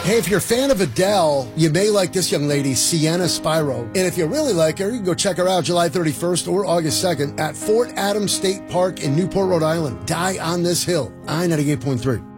Hey, if you're a fan of Adele, you may like this young lady, Sienna Spiro. And if you really like her, you can go check her out July 31st or August 2nd at Fort Adams State Park in Newport, Rhode Island. Die on this Hill, I-98.3.